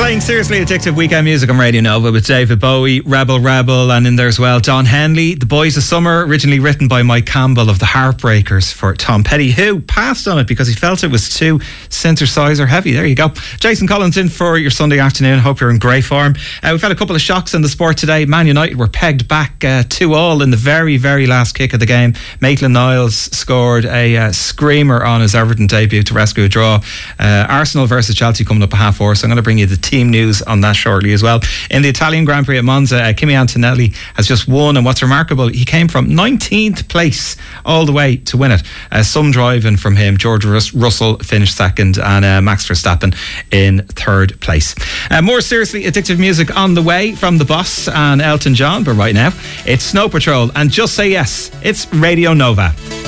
Playing seriously addictive weekend music on Radio Nova with David Bowie, Rebel Rebel, and in there as well Don Henley, The Boys of Summer, originally written by Mike Campbell of the Heartbreakers for Tom Petty, who passed on it because he felt it was too synthesizer heavy. There you go. Jason Collins in for your Sunday afternoon. Hope you're in great form. We've had a couple of shocks in the sport today. Man United were pegged back 2-2 in the very, very last kick of the game. Maitland-Niles scored a screamer on his Everton debut to rescue a draw. Arsenal versus Chelsea coming up at 4:30, so I'm going to bring you the team news on that shortly as well. In the Italian Grand Prix at Monza, Kimi Antonelli has just won, and what's remarkable, he came from 19th place all the way to win it. Some driving from him. George Russell finished second, and Max Verstappen in third place. More seriously addictive music on the way from The Boss and Elton John, but right now it's Snow Patrol, and Just Say Yes. It's Radio Nova.